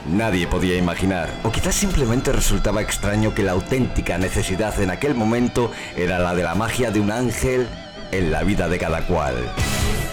Nadie podía imaginar, o quizás simplemente resultaba extraño que la auténtica necesidad en aquel momento era la de la magia de un ángel en la vida de cada cual.